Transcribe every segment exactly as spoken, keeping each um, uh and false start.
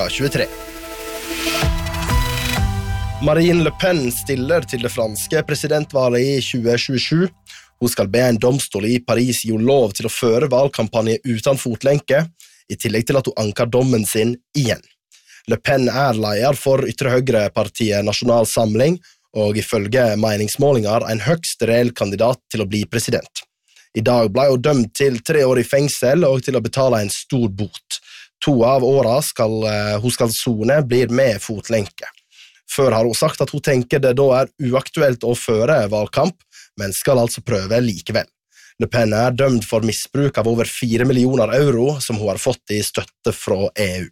tjuetre. Marine Le Pen stiller til det franske presidentvalget i tjue tjuesju. Hun skal be en domstol i Paris gi lov til å føre valgkampanje uten fotlenke, i tillegg til at hun anker dommen sin igjen. Le Pen er leder for ytre-høyre-partiet Nasjonal Samling, og ifølge meningsmålinger en høgst reell kandidat til å bli president. I dag ble hun dømt til tre år i fengsel og til å betale en stor bot. To av åra skal, hun skal sone blir med fotlenke. Før har hun sagt at hun tenker det da er uaktuelt å føre valgkamp, men skal altså prøve likevel. Le Pen er dømt for misbruk av over fire millioner euro som hun har fått i støtte fra E U.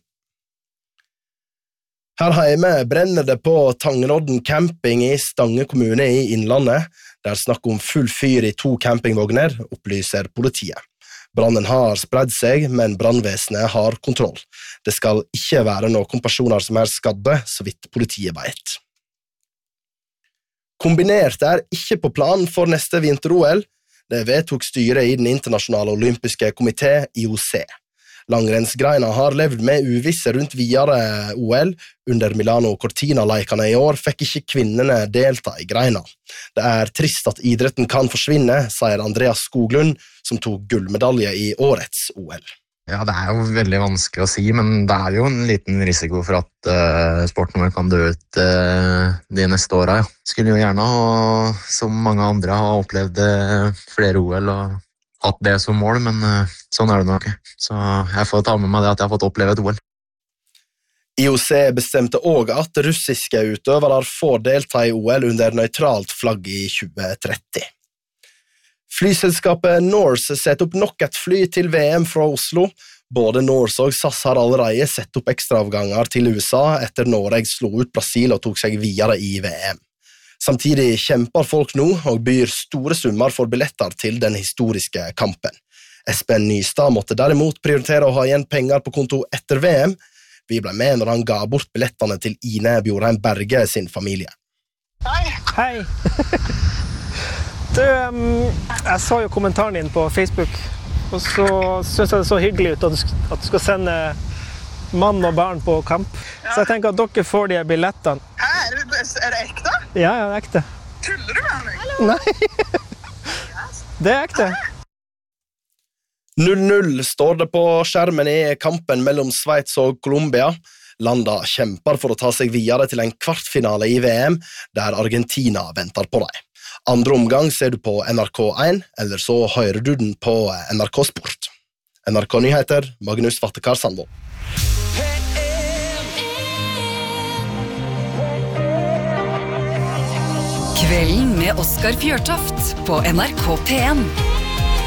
Her hjemme brenner det på Tangenodden camping i Stange kommune i Innlandet. Det er snakk om full fyr i to campingvogner, opplyser politiet. Brannen har spredd seg, men brannvesenet har kontroll. Det skal ikke være noen personer som er skadde, så vidt politiet vet. Kombinert er ikke på plan for neste vinter-O L. Det vedtok styret i den internasjonale olympiske komité, I O C. Langrennsgreina har levd med uvisse rundt videre O L. Under Milano Cortina-leikene i år fikk ikke kvinnene delta i greina. Det er trist at idretten kan forsvinne, sier Andreas Skoglund, som tok gullmedalje i årets O L. Ja, det er jo veldig vanskelig å si, men det er jo en liten risiko for at uh, sporten vår kan dø ut uh, de neste åra. Ja. Skulle jo gjerne ha, som mange andre, ha opplevd uh, flere O L og hatt det som mål, men uh, sånn er det nok. Så jeg får ta med meg det at jeg har fått oppleve et O L. I O C bestemte også at russiske utøvere får delta i O L under nøytralt flagg i tjue tretti. Flyselskapet Norse setter opp nok et fly til V M fra Oslo. Både Norse og SAS har allerede sett opp ekstraavganger til U S A etter Norge slo ut Brasil og tok seg videre i V M. Samtidig kjemper folk nå og byr store summer for billetter til den historiske kampen. Espen Nystad måtte derimot prioritere å ha igjen penger på konto etter V M. Vi ble med når han ga bort billettene til Ine Bjorheim Berge sin familie. Hei! Hei! Du, um, jeg så jo kommentaren din på Facebook, og så synes jeg det så hyggelig ut at du, at du skal sende mann og barn på kamp. Ja. Så jeg tenker at dere får de billettene. Hæ? Er det, er det ekte? Ja, ja, det er ekte. Tuller du med meg? Nei, det er ekte. null null står det på skjermen i kampen mellom Sveits og Colombia. Landa kjemper for å ta seg videre til en kvartfinale i V M, der Argentina venter på dem. Andre omgang ser du på N R K én, eller så hører du den på N R K Sport. N R K Nyheter, Magnus Vattekar Sandvold. Kvelden med Oskar Fjørtoft på N R K P en.